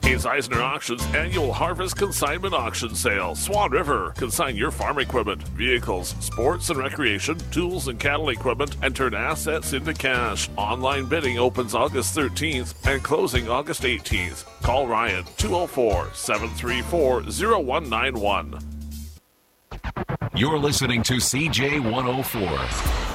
Hayes Eisner Auctions Annual Harvest Consignment Auction Sale. Swan River. Consign your farm equipment, vehicles, sports and recreation, tools and cattle equipment, and turn assets into cash. Online bidding opens August 13th and closing August 18th. Call Ryan 204-734-0191. You're listening to CJ 104.